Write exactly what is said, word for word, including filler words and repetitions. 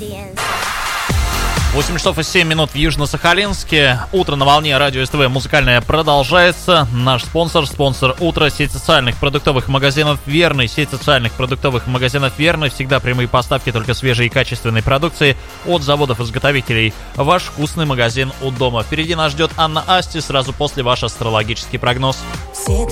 восемь часов и семь минут в Южно-Сахалинске. Утро на волне радио СТВ музыкальное продолжается. Наш спонсор, спонсор утра, сеть социальных продуктовых магазинов «Верный». Сеть социальных продуктовых магазинов «Верный». Всегда прямые поставки только свежей и качественной продукции от заводов-изготовителей. Ваш вкусный магазин у дома. Впереди нас ждет Анна Асти. Сразу после ваш астрологический прогноз. Все